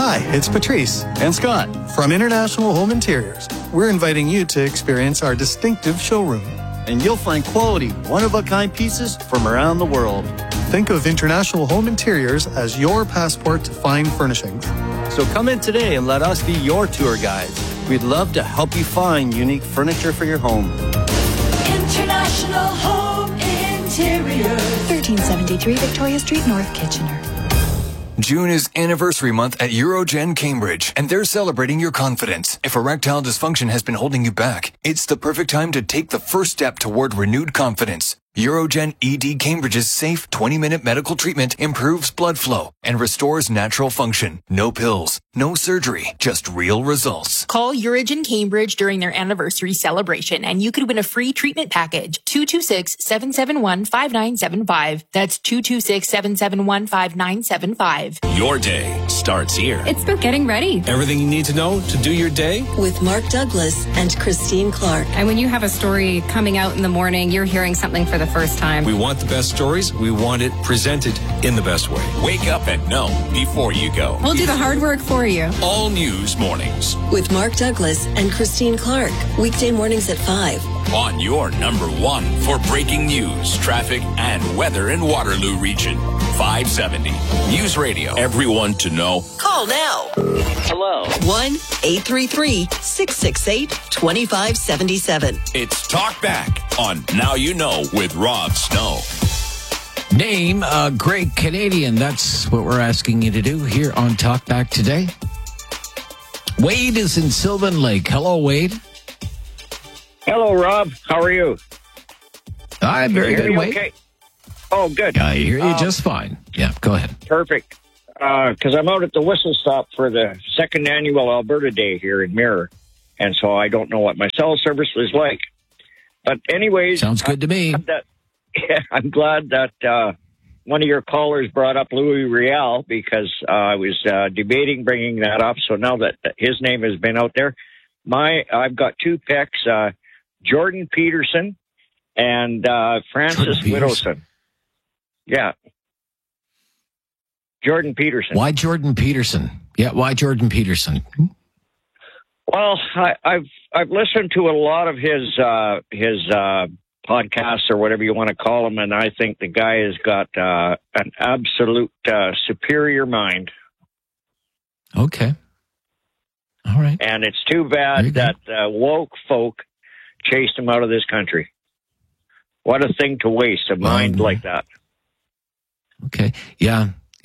Hi, it's Patrice and Scott from International Home Interiors. We're inviting you to experience our distinctive showroom. And you'll find quality, one-of-a-kind pieces from around the world. Think of International Home Interiors as your passport to fine furnishings. So come in today and let us be your tour guides. We'd love to help you find unique furniture for your home. International Home Interiors. 1373 Victoria Street, North Kitchener. June is anniversary month at Eurogen Cambridge, and they're celebrating your confidence. If erectile dysfunction has been holding you back, it's the perfect time to take the first step toward renewed confidence. Eurogen ED Cambridge's safe 20-minute medical treatment improves blood flow and restores natural function. No pills, no surgery, just real results. Call Eurogen Cambridge during their anniversary celebration and you could win a free treatment package. 226-771-5975. That's 226-771-5975. Your day starts here. It's about getting ready. Everything you need to know to do your day. With Mark Douglas and Christine Clark. And when you have a story coming out in the morning, you're hearing something for the first time. We want the best stories. We want it presented in the best way. Wake up and know before you go. We'll do the hard work for you. All News Mornings. With Mark Douglas and Christine Clark. Weekday mornings at 5. On your number one for breaking news, traffic, and weather in Waterloo region. 570 News Radio. Everyone to know. Call now. Hello. 1-833-668-2577. It's Talk Back on Now You Know with Rob Snow. Name a great Canadian. That's what we're asking you to do here on Talk Back today. Wade is in Sylvan Lake. Hello, Wade. Hello, Rob. How are you? I'm very good, Wade. Okay? Oh, good. I hear you just fine. Yeah, go ahead. Perfect. Because I'm out at the Whistle Stop for the second annual Alberta Day here in Mirror. And so I don't know what my cell service is like. But anyways... Sounds good to me. I'm glad that one of your callers brought up Louis Riel because I was debating bringing that up. So now that his name has been out there, I've got two picks, Jordan Peterson and Francis Widdowson. Yeah. Jordan Peterson. Why Jordan Peterson? Yeah, why Jordan Peterson? Well, I've listened to a lot of his podcasts or whatever you want to call them, and I think the guy has got an absolute superior mind. Okay. All right. And it's too bad that woke folk chased him out of this country. What a thing to waste, a mind like that. Okay. Yeah.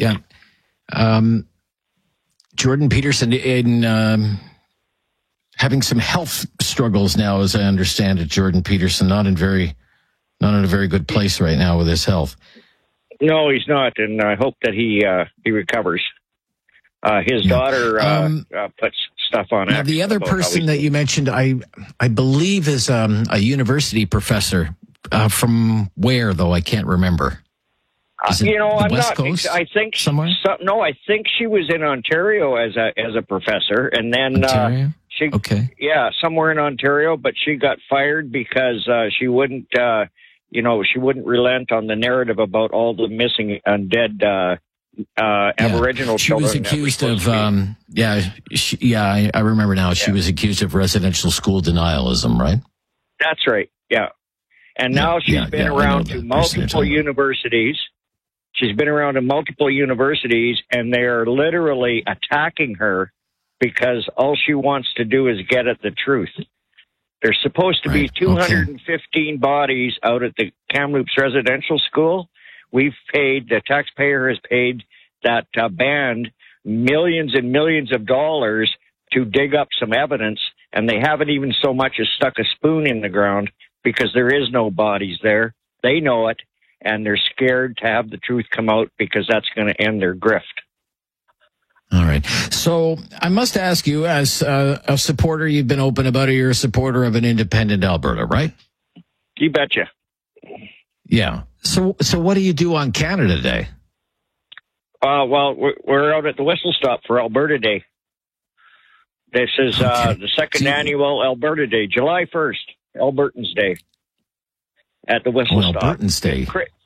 Jordan Peterson in having some health struggles now, as I understand it. Jordan Peterson not in a very good place right now with his health. No, he's not, and I hope that he recovers. His daughter puts stuff on. Now, the other person that you mentioned, I believe, is a university professor. From where, though? I can't remember. I'm West not. Coast I think somewhere. No, I think she was in Ontario as a professor, and then she somewhere in Ontario. But she got fired because she wouldn't relent on the narrative about all the missing and dead Aboriginal children. She was accused of. I remember now. She was accused of residential school denialism, right? That's right. Yeah, and now she's been around to multiple universities. She's been around to multiple universities, and they are literally attacking her because all she wants to do is get at the truth. There's supposed to be 215 bodies out at the Kamloops Residential School. The taxpayer has paid that band millions and millions of dollars to dig up some evidence, and they haven't even so much as stuck a spoon in the ground because there is no bodies there. They know it. And they're scared to have the truth come out because that's going to end their grift. All right. So I must ask you, as a supporter, you've been open about it, you're a supporter of an independent Alberta, right? You betcha. Yeah. So what do you do on Canada Day? Well, we're out at the Whistle Stop for Alberta Day. This is the second annual Alberta Day, July 1st, Albertans Day. At the Whistle Stop. Albertans Day.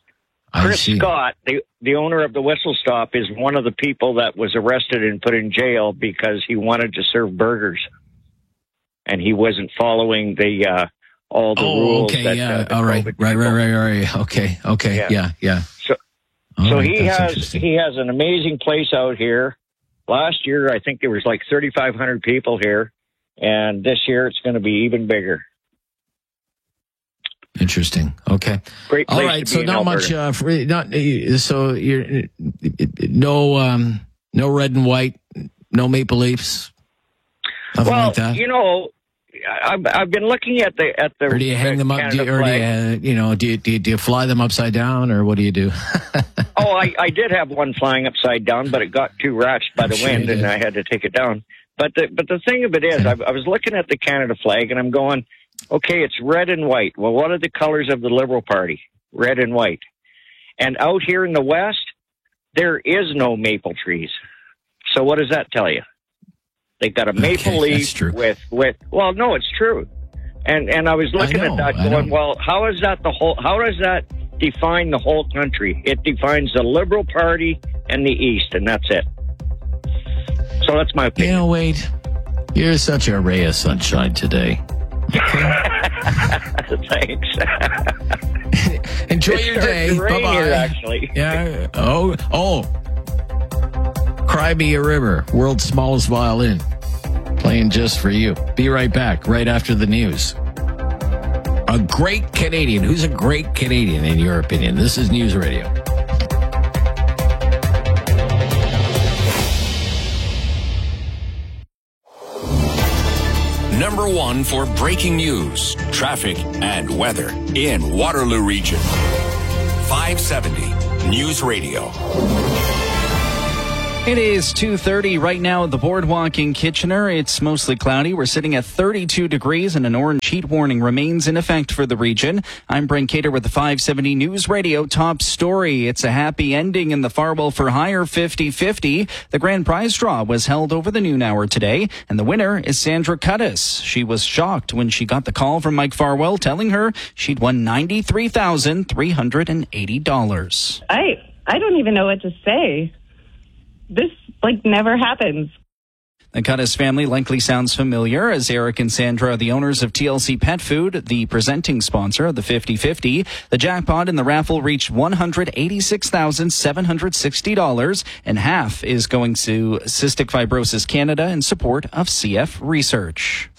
Chris Scott, the owner of the Whistle Stop, is one of the people that was arrested and put in jail because he wanted to serve burgers, and he wasn't following all the rules. Okay, all right. Okay, yeah. So he has an amazing place out here. Last year, I think there was like 3,500 people here, and this year it's going to be even bigger. Interesting. Okay. Great place. All right. To So be not in much. So you're no red and white, no Maple Leafs. Nothing like that. You know, I've been looking at the. Or do you hang them up? Do you fly them upside down, or what do you do? I did have one flying upside down, but it got too ratched by the wind, and I had to take it down. But the thing of it is, I was looking at the Canada flag, and I'm going, okay, it's red and white. Well, what are the colors of the Liberal Party? Red and white. And out here in the West, there is no maple trees. So what does that tell you? They've got a maple leaf with. Well, no, it's true. And I was looking at that, going, well, how does that define the whole country? It defines the Liberal Party and the East, and that's it. So that's my opinion. Yeah, Wade, you're such a ray of sunshine today. Thanks. Enjoy your day. Bye-bye. Actually. Yeah. Oh. Cry Me a River, world's smallest violin. Playing just for you. Be right back, right after the news. A great Canadian. Who's a great Canadian, in your opinion? This is News Radio. Number 1 for breaking news, traffic, and weather in Waterloo Region. 570 News Radio. It is 2:30 right now at the Boardwalk in Kitchener. It's mostly cloudy. We're sitting at 32 degrees and an orange heat warning remains in effect for the region. I'm Brent Cater with the 570 News Radio top story. It's a happy ending in the Farwell for Hire 50-50. The grand prize draw was held over the noon hour today, and the winner is Sandra Cuttis. She was shocked when she got the call from Mike Farwell telling her she'd won $93,380. I don't even know what to say. This, never happens. The Cuttis family likely sounds familiar, as Eric and Sandra are the owners of TLC Pet Food, the presenting sponsor of the 50-50. The jackpot in the raffle reached $186,760, and half is going to Cystic Fibrosis Canada in support of CF research.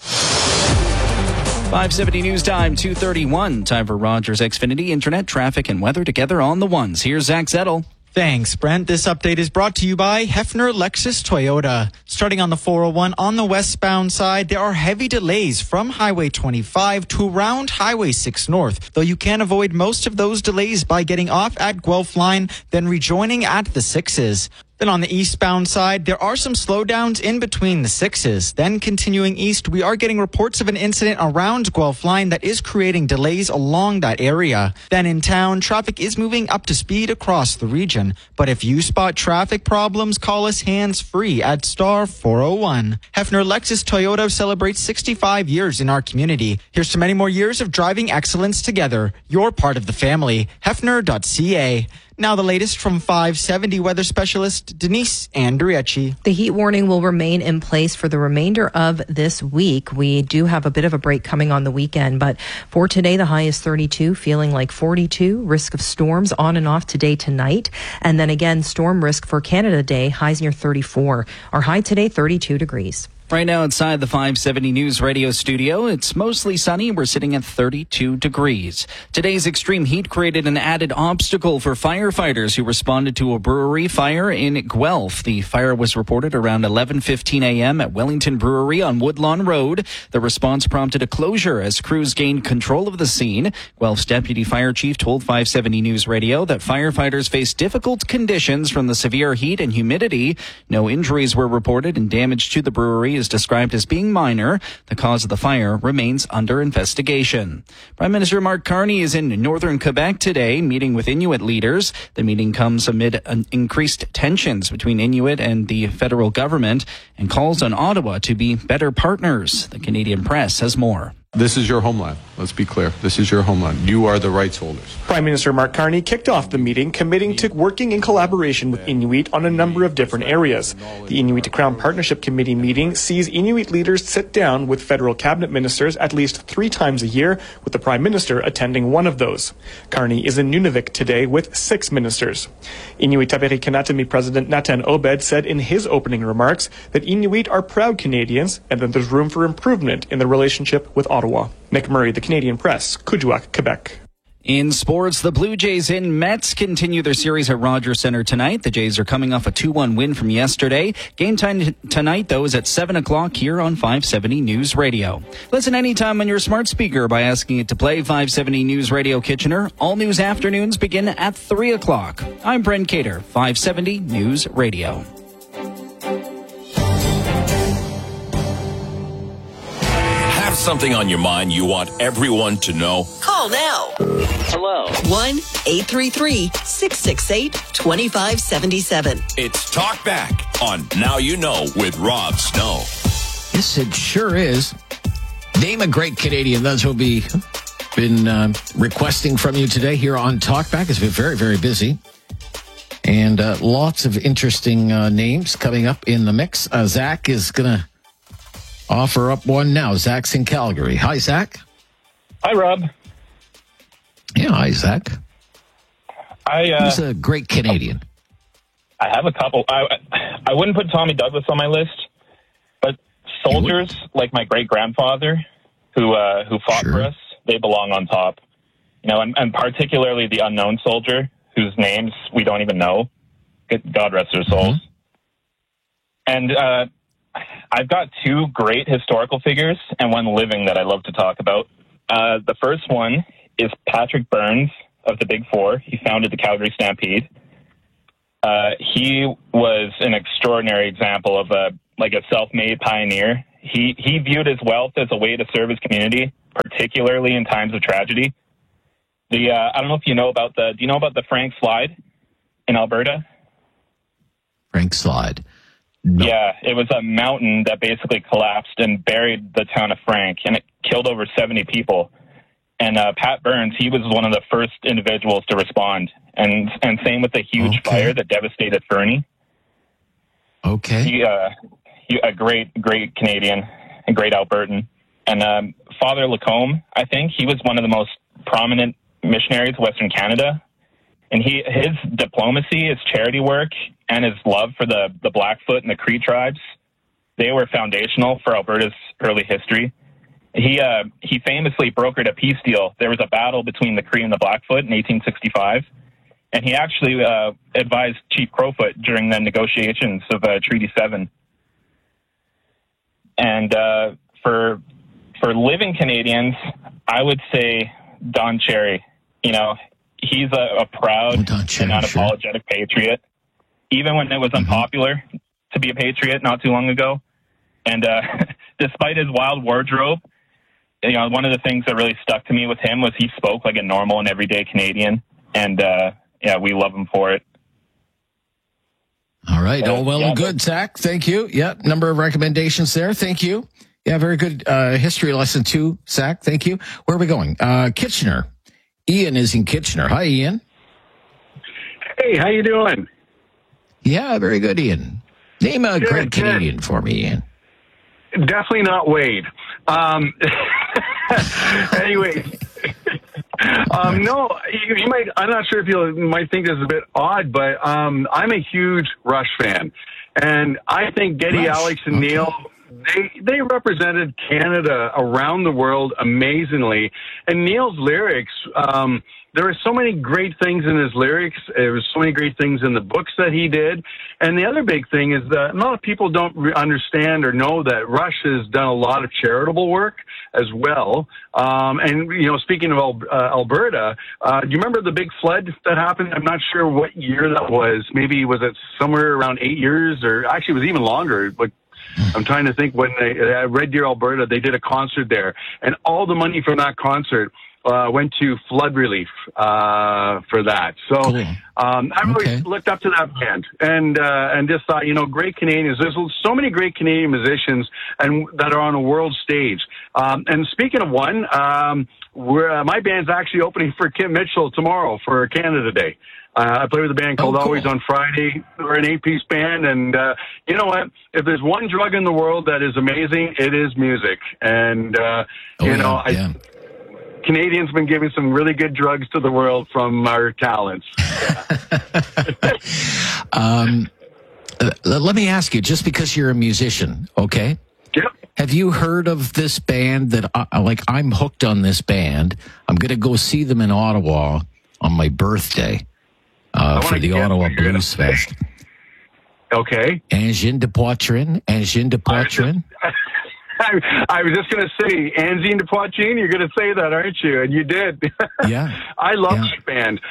570 News Time, 2:31. Time for Rogers Xfinity Internet, traffic, and weather together on the ones. Here's Zach Zettel. Thanks, Brent. This update is brought to you by Hefner Lexus Toyota. Starting on the 401 on the westbound side, there are heavy delays from Highway 25 to around Highway 6 North, though you can avoid most of those delays by getting off at Guelph Line, then rejoining at the 6s. Then on the eastbound side, there are some slowdowns in between the 6s. Then continuing east, we are getting reports of an incident around Guelph Line that is creating delays along that area. Then in town, traffic is moving up to speed across the region. But if you spot traffic problems, call us hands-free at star 401. Hefner Lexus Toyota celebrates 65 years in our community. Here's to many more years of driving excellence together. You're part of the family. Hefner.ca. Now the latest from 570 weather specialist Denise Andriecci. The heat warning will remain in place for the remainder of this week. We do have a bit of a break coming on the weekend, but for today, the high is 32, feeling like 42. Risk of storms on and off today, tonight. And then again, storm risk for Canada Day, highs near 34. Our high today, 32 degrees. Right now inside the 570 News Radio studio, it's mostly sunny. We're sitting at 32 degrees. Today's extreme heat created an added obstacle for firefighters who responded to a brewery fire in Guelph. The fire was reported around 11:15 a.m. at Wellington Brewery on Woodlawn Road. The response prompted a closure as crews gained control of the scene. Guelph's deputy fire chief told 570 News Radio that firefighters faced difficult conditions from the severe heat and humidity. No injuries were reported, and damage to the brewery is described as being minor. The cause of the fire remains under investigation. Prime Minister Mark Carney is in northern Quebec today, meeting with Inuit leaders. The meeting comes amid increased tensions between Inuit and the federal government and calls on Ottawa to be better partners. The Canadian Press has more. This is your homeland. Let's be clear. This is your homeland. You are the rights holders. Prime Minister Mark Carney kicked off the meeting, committing to working in collaboration with Inuit on a number of different areas. The Inuit to Crown Partnership Committee meeting sees Inuit leaders sit down with federal cabinet ministers at least 3 times a year, with the Prime Minister attending one of those. Carney is in Nunavik today with 6 ministers. Inuit Taperi Kanatami President Natan Obed said in his opening remarks that Inuit are proud Canadians and that there's room for improvement in the relationship with Ottawa. Nick Murray, The Canadian Press, Kuujjuaq, Quebec. In sports, the Blue Jays and Mets continue their series at Rogers Centre tonight. The Jays are coming off a 2-1 win from yesterday. Game time tonight, though, is at 7 o'clock here on 570 News Radio. Listen anytime on your smart speaker by asking it to play 570 News Radio Kitchener. All news afternoons begin at 3 o'clock. I'm Brent Cater, 570 News Radio. Something on your mind you want everyone to know? Call now. Hello. 1-833-668-2577. It's Talk Back on Now You Know with Rob Snow. Yes, it sure is. Name a great Canadian. That's what we've been requesting from you today here on Talk Back. It's been very, very busy. And lots of interesting names coming up in the mix. Zach is going to offer up one now. Zach's in Calgary. Hi, Zach. Hi, Rob. Yeah, hi, Zach. He's a great Canadian. I have a couple. I wouldn't put Tommy Douglas on my list, but soldiers like my great-grandfather who fought for us, they belong on top. You know, and particularly the unknown soldier whose names we don't even know. God rest their souls. And I've got 2 great historical figures and one living that I love to talk about. The first one is Patrick Burns of the Big Four. He founded the Calgary Stampede. He was an extraordinary example of a self-made pioneer. He viewed his wealth as a way to serve his community, particularly in times of tragedy. I don't know if you know about do you know about the Frank Slide in Alberta? Frank Slide. No. Yeah, it was a mountain that basically collapsed and buried the town of Frank, and it killed over 70 people. And Pat Burns, he was one of the first individuals to respond. And same with the huge fire that devastated Fernie. Okay. He a great Canadian and great Albertan. And Father Lacombe, I think, he was one of the most prominent missionaries of Western Canada. And his diplomacy, his charity work, and his love for the Blackfoot and the Cree tribes, they were foundational for Alberta's early history. He famously brokered a peace deal. There was a battle between the Cree and the Blackfoot in 1865, and he actually advised Chief Crowfoot during the negotiations of Treaty 7. And for living Canadians, I would say Don Cherry. You know, he's a proud and unapologetic patriot, even when it was unpopular to be a patriot not too long ago. And despite his wild wardrobe, you know, one of the things that really stuck to me with him was he spoke like a normal and everyday Canadian. And, we love him for it. All right. All well and good, Zach. Thank you. Yeah, number of recommendations there. Thank you. Yeah, very good history lesson too, Zach. Thank you. Where are we going? Kitchener. Ian is in Kitchener. Hi, Ian. Hey, how you doing? Yeah, very good, Ian. Name a great Canadian for me, Ian. Definitely not Wade. Anyway, no, you might. I'm not sure if you might think this is a bit odd, but I'm a huge Rush fan, and I think Geddy, Alex, and Neil. They represented Canada around the world amazingly. And Neil's lyrics, there were so many great things in his lyrics. There was so many great things in the books that he did. And the other big thing is that a lot of people don't understand or know that Rush has done a lot of charitable work as well. And, you know, speaking of Alberta, do you remember the big flood that happened? I'm not sure what year that was. Maybe was it somewhere around 8 years, or actually it was even longer, like, I'm trying to think when at Red Deer, Alberta, they did a concert there. And all the money from that concert went to flood relief for that. So Cool. I really looked up to that band and just thought, great Canadians. There's so many great Canadian musicians and that are on a world stage. And speaking of one, my band's actually opening for Kim Mitchell tomorrow for Canada Day. I play with a band called Always on Friday. We're an 8-piece band, and you know what? If there's one drug in the world that is amazing, it is music. And Canadians have been giving some really good drugs to the world from our talents. Let me ask you, just because you're a musician, okay? Yep. Have you heard of this band that, I'm hooked on this band. I'm going to go see them in Ottawa on my birthday for the Ottawa Blues Fest. Okay. Engine de Poitrine. I was just going to say, Angine de Poitrine, you're going to say that, aren't you? And you did. Yeah. I love that band.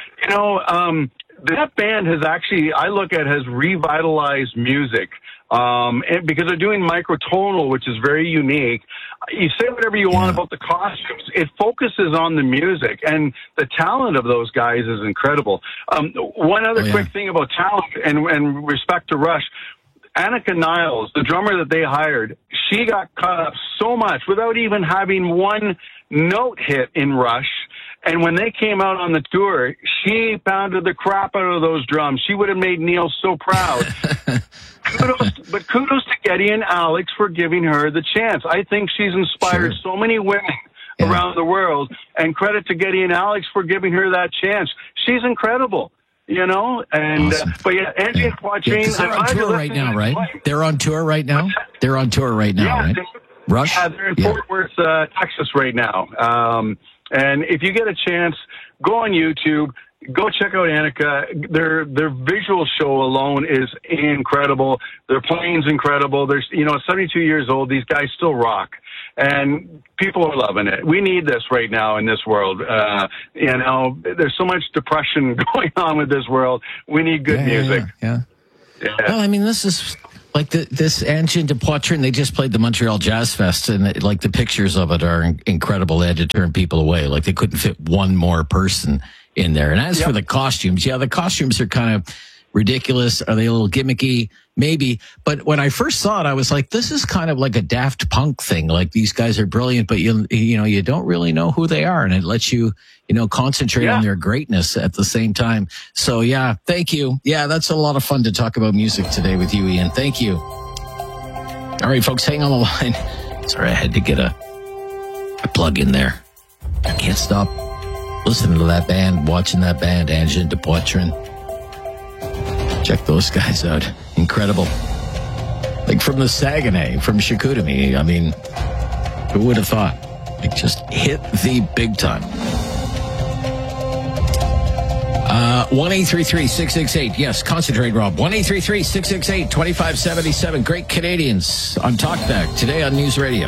That band has actually, has revitalized music. And because they're doing microtonal, which is very unique. You say whatever you want about the costumes. It focuses on the music, and the talent of those guys is incredible. One other quick thing about talent and respect to Rush. Annika Niles, the drummer that they hired, she got caught up so much without even having one note hit in Rush. And when they came out on the tour, she pounded the crap out of those drums. She would have made Neil so proud. Kudos to Geddy and Alex for giving her the chance. I think she's inspired so many women around the world, and credit to Geddy and Alex for giving her that chance. She's incredible. And awesome. Angie and Poitrine. They're on tour right now, right? They're on tour right now. They're on tour right now, right? Rush. They're in Fort Worth, Texas, right now. And if you get a chance, go on YouTube. Go check out Annika. Their visual show alone is incredible. Their playing's incredible. They're 72 years old. These guys still rock. And people are loving it. We need this right now in this world. There's so much depression going on with this world. We need good music. Yeah. Well, this is like this Engine de Poitrine. They just played the Montreal Jazz Fest, and the pictures of it are incredible. They had to turn people away. Like they couldn't fit one more person in there. And as for the costumes, the costumes are kind of ridiculous. Are they a little gimmicky? Maybe. But when I first saw it, I was like, this is kind of like a Daft Punk thing. Like these guys are brilliant, but you don't really know who they are. And it lets you, concentrate on their greatness at the same time. So thank you. Yeah, that's a lot of fun to talk about music today with you, Ian. Thank you. All right, folks, hang on the line. Sorry, I had to get a plug in there. I can't stop listening to that band, watching that band, Engine de Poitrine. Check those guys out. Incredible. Like from the Saguenay, from Chicoutimi. Who would have thought? Just hit the big time. 1-833-668. Yes, concentrate, Rob. 1-833-668-2577. Great Canadians on Talkback today on News Radio.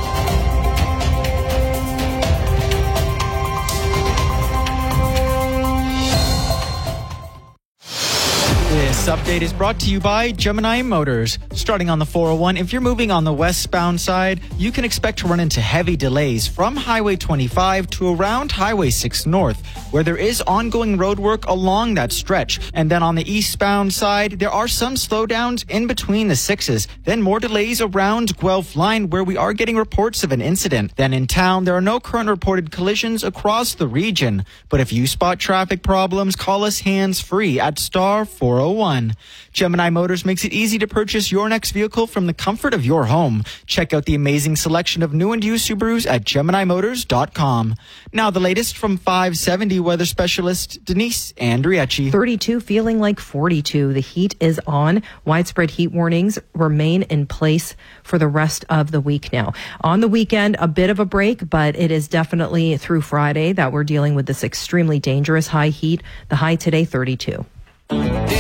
This update is brought to you by Gemini Motors. Starting on the 401, if you're moving on the westbound side, you can expect to run into heavy delays from Highway 25 to around Highway 6 North, where there is ongoing road work along that stretch. And then on the eastbound side, there are some slowdowns in between the 6s. Then more delays around Guelph Line, where we are getting reports of an incident. Then in town, there are no current reported collisions across the region. But if you spot traffic problems, call us hands-free at star 401. Gemini Motors makes it easy to purchase your next vehicle from the comfort of your home. Check out the amazing selection of new and used Subarus at GeminiMotors.com. Now the latest from 570 weather specialist Denise Andriecci. 32 feeling like 42. The heat is on. Widespread heat warnings remain in place for the rest of the week now. On the weekend, a bit of a break, but it is definitely through Friday that we're dealing with this extremely dangerous high heat. The high today, 32.